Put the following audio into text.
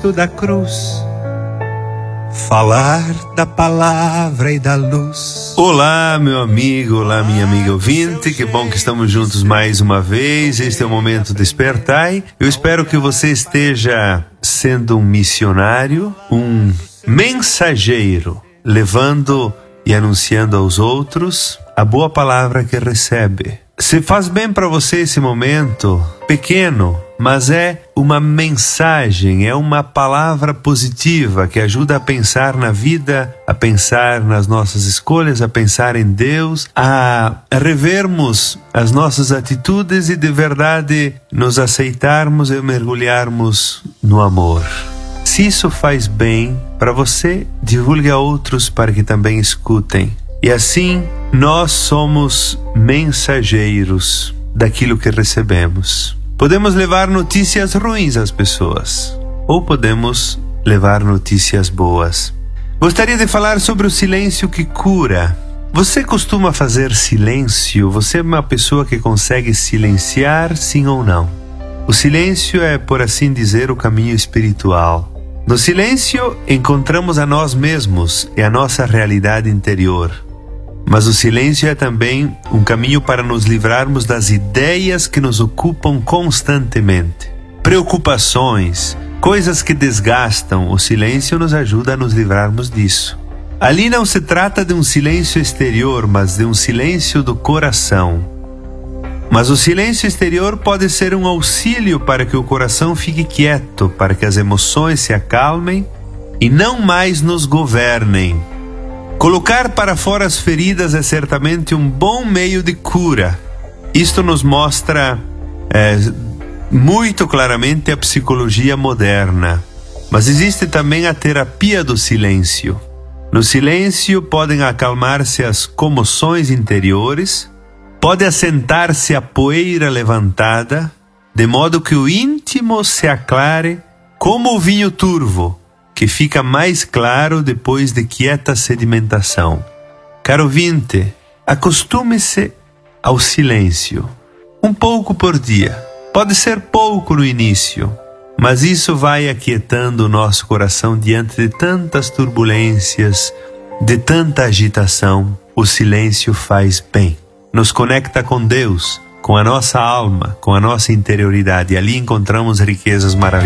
Cristo da cruz, falar da palavra e da luz. Olá, meu amigo, olá, minha amiga ouvinte, que bom que estamos juntos mais uma vez. Este é o Momento Despertai. Eu espero que você esteja sendo um missionário, um mensageiro, levando e anunciando aos outros a boa palavra que recebe. Se faz bem para você esse momento, pequeno, mas é uma mensagem, é uma palavra positiva que ajuda a pensar na vida, a pensar nas nossas escolhas, a pensar em Deus, a revermos as nossas atitudes e de verdade nos aceitarmos e mergulharmos no amor. Se isso faz bem para você, divulgue a outros para que também escutem. E assim, nós somos mensageiros daquilo que recebemos. Podemos levar notícias ruins às pessoas, ou podemos levar notícias boas. Gostaria de falar sobre o silêncio que cura. Você costuma fazer silêncio? Você é uma pessoa que consegue silenciar, sim ou não? O silêncio é, por assim dizer, o caminho espiritual. No silêncio, encontramos a nós mesmos e a nossa realidade interior. Mas o silêncio é também um caminho para nos livrarmos das ideias que nos ocupam constantemente. Preocupações, coisas que desgastam, o silêncio nos ajuda a nos livrarmos disso. Ali não se trata de um silêncio exterior, mas de um silêncio do coração. Mas o silêncio exterior pode ser um auxílio para que o coração fique quieto, para que as emoções se acalmem e não mais nos governem. Colocar para fora as feridas é certamente um bom meio de cura. Isto nos mostra muito claramente a psicologia moderna. Mas existe também a terapia do silêncio. No silêncio podem acalmar-se as comoções interiores, pode assentar-se a poeira levantada, de modo que o íntimo se aclare como o vinho turvo, que fica mais claro depois de quieta sedimentação. Caro ouvinte, acostume-se ao silêncio, um pouco por dia. Pode ser pouco no início, mas isso vai aquietando o nosso coração diante de tantas turbulências, de tanta agitação. O silêncio faz bem, nos conecta com Deus, com a nossa alma, com a nossa interioridade, e ali encontramos riquezas maravilhosas.